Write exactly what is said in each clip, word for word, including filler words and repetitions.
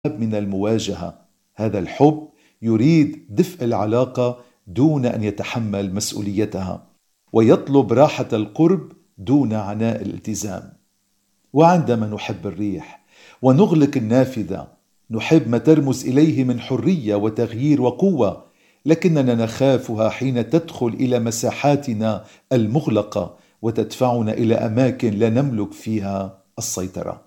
من المواجهة. هذا الحب يريد دفء العلاقة دون أن يتحمل مسؤوليتها، ويطلب راحة القرب دون عناء الالتزام. وعندما نحب الريح ونغلق النافذة، نحب ما ترمز إليه من حرية وتغيير وقوة، لكننا نخافها حين تدخل إلى مساحاتنا المغلقة وتدفعنا إلى أماكن لا نملك فيها السيطرة.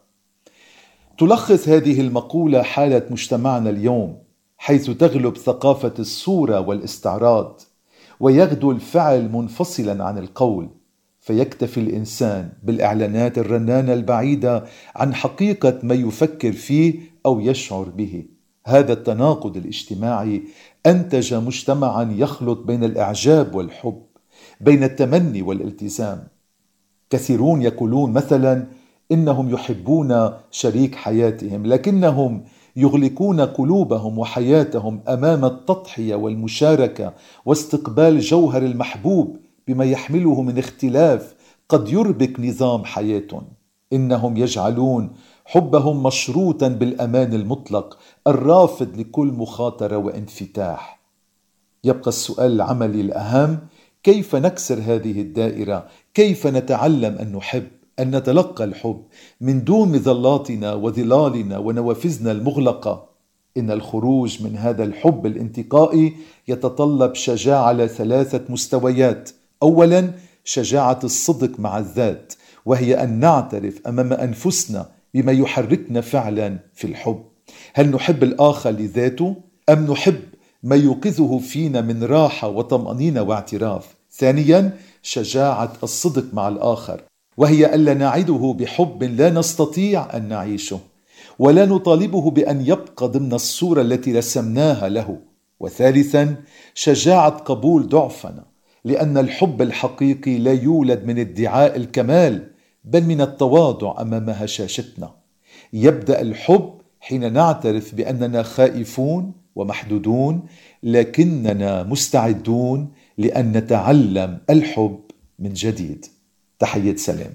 تلخص هذه المقولة حالة مجتمعنا اليوم، حيث تغلب ثقافة الصورة والاستعراض، ويغدو الفعل منفصلا عن القول، فيكتفي الإنسان بالإعلانات الرنانة البعيدة عن حقيقة ما يفكر فيه أو يشعر به. هذا التناقض الاجتماعي أنتج مجتمعا يخلط بين الإعجاب والحب، بين التمني والالتزام. كثيرون يقولون مثلا إنهم يحبون شريك حياتهم، لكنهم يغلقون قلوبهم وحياتهم أمام التضحية والمشاركة واستقبال جوهر المحبوب بما يحمله من اختلاف قد يربك نظام حياتهم. إنهم يجعلون حبهم مشروطا بالأمان المطلق الرافض لكل مخاطرة وانفتاح. يبقى السؤال العملي الأهم: كيف نكسر هذه الدائرة؟ كيف نتعلم أن نحب، أن نتلقى الحب من دون مظلاتنا وظلالنا ونوافذنا المغلقة؟ إن الخروج من هذا الحب الانتقائي يتطلب شجاعة على ثلاثة مستويات. أولا، شجاعة الصدق مع الذات، وهي أن نعترف أمام أنفسنا بما يحركنا فعلا في الحب. هل نحب الآخر لذاته أم نحب ما يوقظه فينا من راحة وطمأنينة واعتراف؟ ثانيا، شجاعة الصدق مع الآخر، وهي ألا نعده بحب لا نستطيع أن نعيشه، ولا نطالبه بأن يبقى ضمن الصورة التي رسمناها له. وثالثا، شجاعة قبول ضعفنا، لأن الحب الحقيقي لا يولد من ادعاء الكمال، بل من التواضع أمام هشاشتنا. يبدأ الحب حين نعترف بأننا خائفون ومحدودون، لكننا مستعدون لأن نتعلم الحب من جديد. تحية سلام.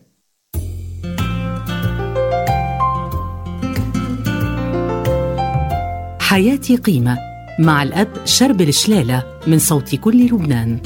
حياتي قيمة مع الأب شربل شلالة من صوت كل لبنان.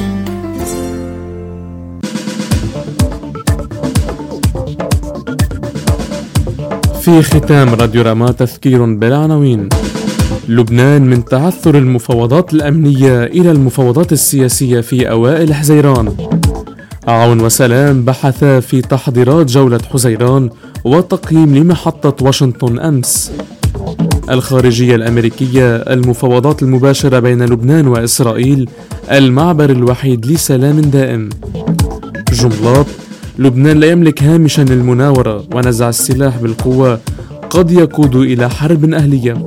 في ختام راديو رما تذكير بالعناوين. لبنان من تعثر المفاوضات الأمنية إلى المفاوضات السياسية في أوائل حزيران. عون وسلام بحثا في تحضيرات جولة حزيران وتقييم لمحطة واشنطن أمس. الخارجية الأمريكية: المفاوضات المباشرة بين لبنان وإسرائيل المعبر الوحيد لسلام دائم. جملات: لبنان لا يملك هامشا للمناورة، ونزع السلاح بالقوة قد يقود إلى حرب أهلية.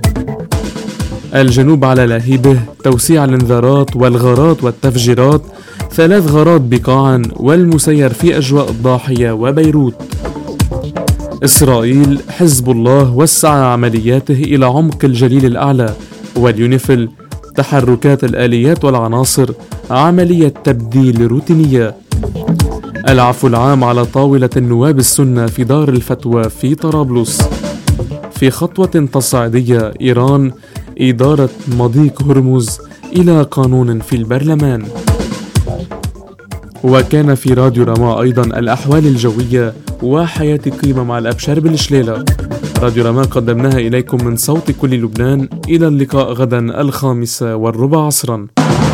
الجنوب على لهيبه: توسيع الانذارات والغارات والتفجيرات، ثلاث غارات بقاعا والمسير في أجواء الضاحية وبيروت. إسرائيل: حزب الله وسع عملياته إلى عمق الجليل الأعلى. واليونيفيل: تحركات الآليات والعناصر، عملية تبديل روتينية. العفو العام على طاولة النواب السنة في دار الفتوى في طرابلس. في خطوة تصعيدية: إيران إدارة مضيق هرمز إلى قانون في البرلمان. وكان في راديو رما أيضا الأحوال الجوية وحياتي قيمة مع الأب شربل شلالة. راديو رما قدمناها إليكم من صوت كل لبنان. إلى اللقاء غدا الخامسة والربع عصرا.